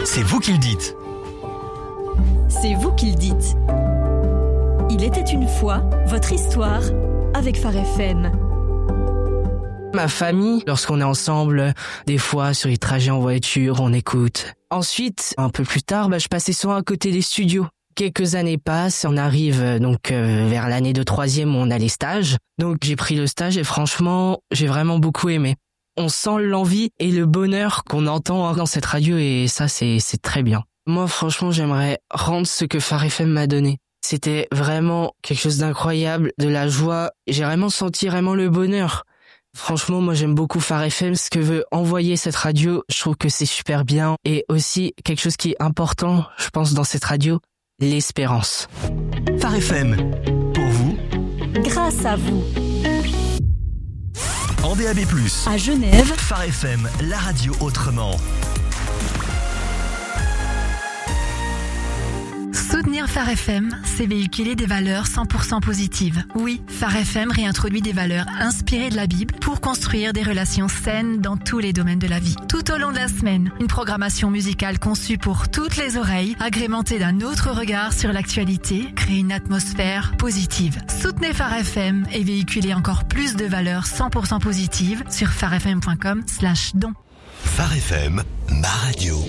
c'est vous qui le dites. C'est vous qui le dites. Il était une fois votre histoire avec Phare FM. Ma famille, lorsqu'on est ensemble, des fois sur les trajets en voiture, on écoute. Ensuite, un peu plus tard, je passais souvent à côté des studios. Quelques années passent, on arrive vers l'année de 3e où on a les stages. Donc j'ai pris le stage et franchement, j'ai vraiment beaucoup aimé. On sent l'envie et le bonheur qu'on entend dans cette radio et ça c'est très bien. Moi franchement, j'aimerais rendre ce que Phare FM m'a donné. C'était vraiment quelque chose d'incroyable, de la joie. J'ai vraiment senti le bonheur. Franchement, moi j'aime beaucoup Phare FM, ce que veut envoyer cette radio, je trouve que c'est super bien. Et aussi, quelque chose qui est important, je pense, dans cette radio, l'espérance. Phare FM, pour vous, Grâce à vous. en DAB+. À Genève, Phare FM, la radio autrement. Soutenir Phare FM, c'est véhiculer des valeurs 100% positives. Oui, Phare FM réintroduit des valeurs inspirées de la Bible pour construire des relations saines dans tous les domaines de la vie. Tout au long de la semaine, une programmation musicale conçue pour toutes les oreilles, agrémentée d'un autre regard sur l'actualité, crée une atmosphère positive. Soutenez Phare FM et véhiculez encore plus de valeurs 100% positives sur pharefm.com/don. Phare FM, ma radio.